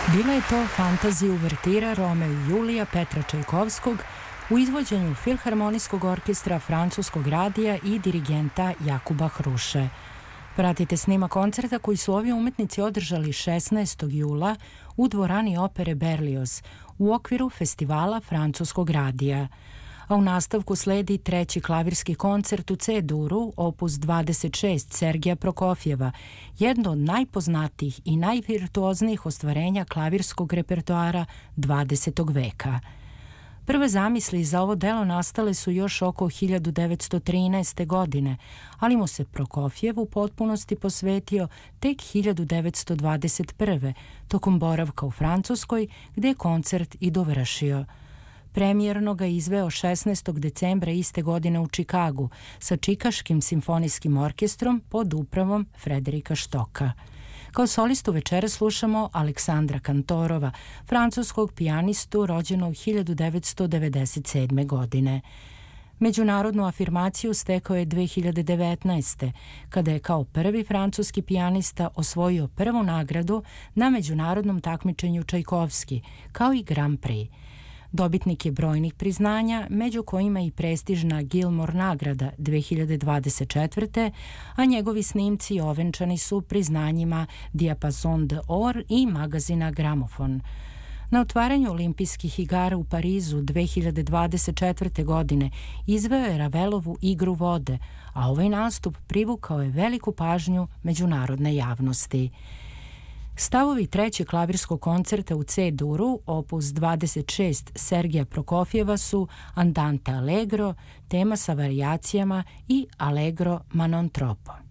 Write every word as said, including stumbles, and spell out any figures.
Bila je to fantazija uvertira Romeo i Julija Petra Čajkovskog u izvođenju Filharmonijskog orkestra Francuskog radija i dirigenta Jakuba Hruše. Pratite snima koncerta koji su ovi umetnici održali šesnaestog jula u dvorani opere Berlioz u okviru festivala Francuskog radija. A u nastavku sledi treći klavirski koncert u C-duru, opus dvadeset šest Sergeja Prokofjeva, jedno od najpoznatijih i najvirtuoznijih ostvarenja klavirskog repertoara dvadesetog veka. Prve zamisli za ovo delo nastale su još oko hiljadu devetsto trinaeste. godine, ali mu se Prokofjev u potpunosti posvetio tek hiljadu devetsto dvadeset prve. tokom boravka u Francuskoj, gde je koncert i dovršio. Premijerno ga izveo šesnaestog decembra iste godine u Čikagu sa Čikaškim simfonijskim orkestrom pod upravom Frederika Štoka. Kao solistu večera slušamo Aleksandra Kantorova, francuskog pijanistu rođenog hiljadu devetsto devedeset sedme. godine. Međunarodnu afirmaciju stekao je dve hiljade devetnaeste. kada je kao prvi francuski pijanista osvojio prvu nagradu na međunarodnom takmičenju Čajkovski, kao i Grand Prix. Dobitnik je brojnih priznanja, među kojima i prestižna Gilmour nagrada dve hiljade dvadeset četvrte. a njegovi snimci ovenčani su priznanjima Diapason d'Or i magazina Gramofon. Na otvaranju olimpijskih igara u Parizu dve hiljade dvadeset četvrte. godine izveo je Ravelovu Igru vode, a ovaj nastup privukao je veliku pažnju međunarodne javnosti. Stavovi trećeg klavirskog koncerta u C-duru, opus dvadeset šest Sergeja Prokofjeva su Andante Allegro, tema sa varijacijama i Allegro ma non troppo.